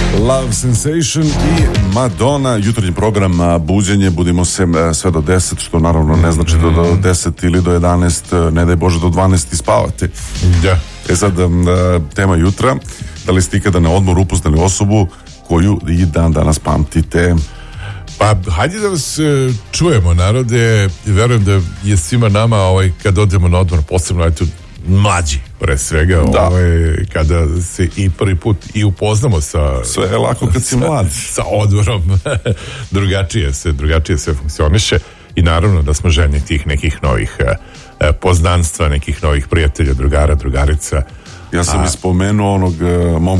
Love Sensation i Madonna, jutarnji program Buđenje, budimo se sve do 10, što naravno ne znači da do 10 ili do 11, ne daj Bože do 12 spavate. Da. Sad, tema jutra, da li ste ikada na odmor upoznali osobu koju i dan danas pamtite? Pa, hajde da vas čujemo, narode. Verujem da je svima nama, kad odemo na odmor, posebno mlađi, pre svega, kada se i prvi put i upoznamo sa... Sve je lako kad si mlad. Sa odmorom. drugačije sve funkcioniše i naravno da smo željni tih nekih novih poznanstva, nekih novih prijatelja, drugara, drugarica. Ja sam ispomenuo onog